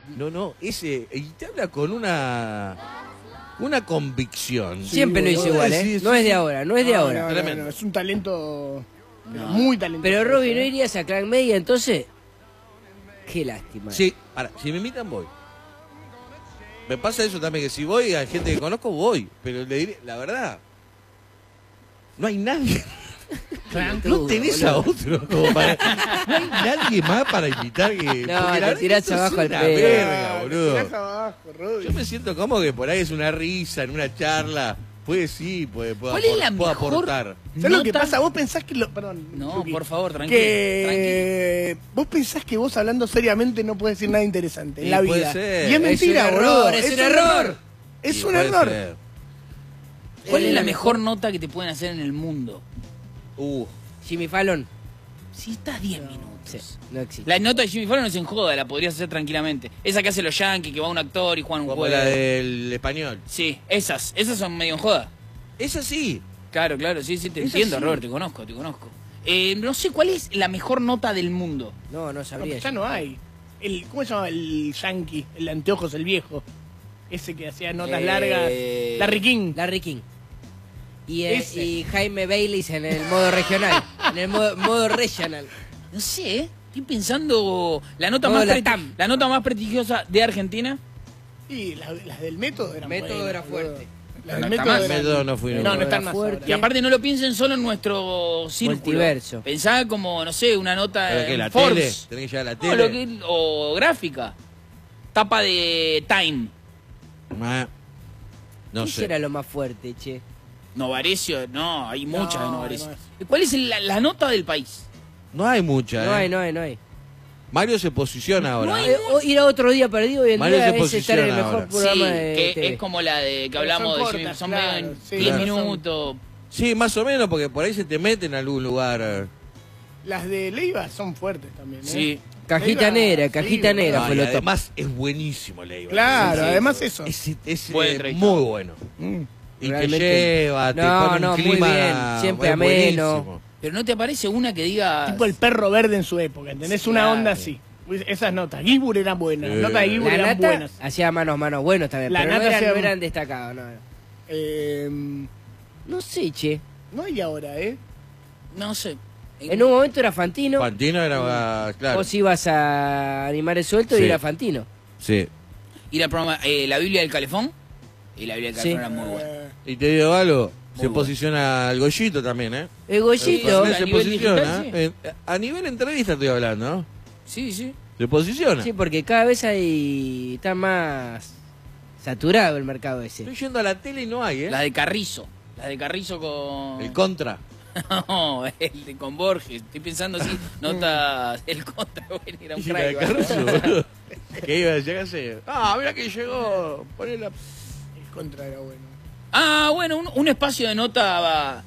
No, ese... Y te habla con una convicción. Siempre lo hizo igual, ¿eh? Sí, No es de sí. ahora, no es de ahora. Tremendo. Es un talento muy talentoso. Pero Robbie, ¿no irías a Clan Media entonces? Qué lástima. Sí, ahora, si me invitan voy. Me pasa eso también, que si voy a gente que conozco, voy. Pero le diré, la verdad, no hay nadie. No tenés a otro como para... No hay nadie más para invitar que... No, porque te tirás esto es abajo al una pedo. verga, boludo. Tirás abajo, Robbie. Yo me siento como que por ahí es una risa, en una charla. Puede puedo ¿Cuál es la puedo mejor aportar. ¿Sabes lo que nota? pasa? Vos pensás que Perdón. No, Chucky. por favor, tranquilo. Que vos pensás que vos hablando seriamente no podés decir nada interesante en Y la puede vida. ser. Y es mentira, Es un boludo. error, es un error. Es Sí, un puede error. ser. ¿Cuál es la mejor nota que te pueden hacer en el mundo? Jimmy Fallon. Si estás 10 minutos. Sí, no existe. La nota de Jimmy Fallon no es en joda, la podrías hacer tranquilamente. Esa que hace los Yankees, que va un actor y juega un Como juego. la del español. Sí, esas son medio en joda. Esa sí. Claro, sí, te Esa entiendo, sí. Robert, te conozco. No sé, ¿cuál es la mejor nota del mundo? No No, sabría. ya no hay. ¿Cómo se llama el yankee? El de anteojos, el viejo. Ese que hacía notas largas. Larry King. Larry King. Y, Ese. y Jaime Baylis en el modo regional. En el modo regional. No sé, estoy pensando la nota, Modo más Latam. la nota más prestigiosa de Argentina. Y las del método eran Método buenas, era boludo. fuerte. Las No del está método más. eran- Método no fui nunca. No están más Fuerte. ahora. Y aparte no lo piensen solo en nuestro círculo. Multiverso. Pensá como, no sé, una nota ¿Pero qué, en la Forbes. tele? ¿Tenés que llevar la No, tele? o gráfica. Tapa de Time. Ah, no ¿Qué sé. será lo más fuerte, che? Novarecio, no, hay muchas de No, Novarecio. además. ¿Cuál es la nota del país? No hay mucha, No hay. Mario se posiciona ahora. No hay- Ir a otro día perdido hoy en Mario día se es estar en el posiciona mejor ahora. programa Sí, de que TV. es como la de que Pero hablamos son de cortas, Jimmy, son claro, medio en sí, 10 son- minutos. Sí, más o menos, porque por ahí se te mete en algún lugar. Las de Leiva son fuertes también, ¿eh? Sí. Cajita Leiva, negra, sí, cajita boludo. negra No, fue y lo top. además es buenísimo, Leiva. Claro, Sí, además eso. Es Buen entrevistado. muy bueno. Mm. Y te Realmente. lleva, te No, pone no, un muy clima. bien, siempre es ameno. buenísimo. Pero no te aparece una que diga. Tipo el perro verde en su época, ¿entendés? Sí, Una claro. onda así. Esas notas. Gilbur eran buenas. Las notas de Gilbur La eran nata buenas. hacía manos buenos también, La pero no nata eran, hacía- no eran destacados. No. Eh, No sé, che. no hay ahora, ¿eh? No sé. En un momento era Fantino, Fantino era, claro. vos ibas a Animales Sueltos Sí. y era Fantino. Sí. Ir al programa La Biblia del Calefón. Y la Biblia del Sí. Calefón era muy buena. Y te digo algo, se bueno. posiciona el Goyito también, ¿eh? El Goyito, Se a nivel posiciona. digital, A nivel entrevista estoy hablando, ¿no? Sí, sí. Se posiciona. sí, porque cada vez está más saturado el mercado ese. Estoy yendo a la tele y no hay, ¿eh? La de Carrizo. La de Carrizo con. El contra. No, el de con Borges. Estoy pensando así, notas el contra, bueno, era un Y la de crack. Caruso, boludo. Que iba a llegarse. Ah, mira que llegó. Poné la... El contra era bueno. Ah, bueno, un espacio de nota.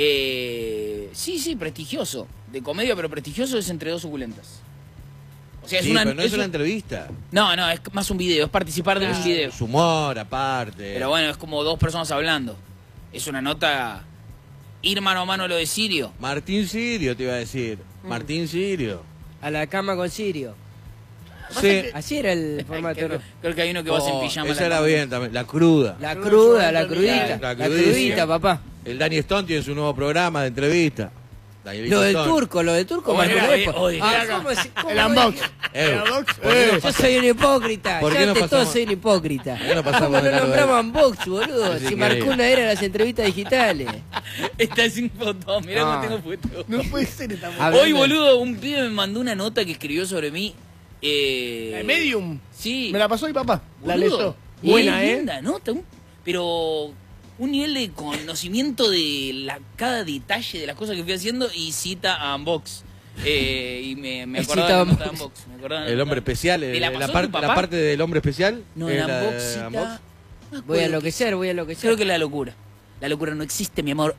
Sí, prestigioso. De comedia, pero prestigioso es Entre Dos Suculentas. O sea, es Sí, una. pero no es un- una entrevista. No, es más un video, es participar de un video. Su humor, aparte. Pero bueno, es como dos personas hablando. Es una nota. Ir mano a mano lo de Sirio. Martín Sirio, te iba a decir. Martín Sirio. A la cama con Sirio. Sí. Así era el formato, ¿no? Creo que hay uno que vas en pijama. Esa a la era cama. bien también. La cruda. La cruda, la crudita. La La crudísima. crudita, papá. El Danny Stone tiene su nuevo programa de entrevista. Danielito Lo del Stone. turco, Oye, marcó una oye, época. oye, ¿cómo El unbox. Eh, El unbox. ¿por qué no Yo soy un hipócrita. ¿Por Yo qué no ante todo pasamos- soy un hipócrita. ¿Por qué no pasamos ¿Cómo de no largo nombramos a Unbox, boludo? Sí, Si que marcó diga. una era de las entrevistas digitales. Está sin foto, mirá Ah. cómo tengo foto. No puede ser esta mujer. Hablando- Hoy, boludo, un pibe me mandó una nota que escribió sobre mí. La de Medium. Sí. Me la pasó mi papá. La Boludo. leyó. Y Buena, es ¿eh? linda nota, pero un nivel de conocimiento de cada detalle de las cosas que fui haciendo y cita a Unbox. Y me acordaba Cita de a la nota de Unbox. Unbox. Me acordaba de El la hombre nota. especial. ¿Te la pasó tu la papá? parte del hombre especial. No, es en la de Unbox Unbox. cita... no me Voy a acuerdo enloquecer, voy a qué- enloquecer. Creo que la locura. La locura no existe, mi amor.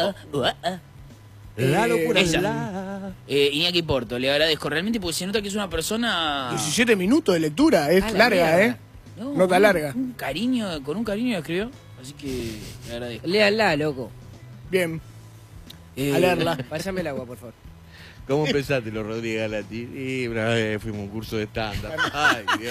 La locura. Esa. La... Iñaki Porto, le agradezco realmente porque se nota que es una persona... 17 minutos de lectura. Es A la larga, mierda. ¿eh? No, Nota con larga. Un cariño, con un cariño escribió. Así que le agradezco. Léanla, loco. Bien. Eh, A leerla. Pásame el agua, por favor. ¿Cómo empezaste, los Rodríguez Galati? Y una vez fuimos a un curso de stand-up. Ay, Dios.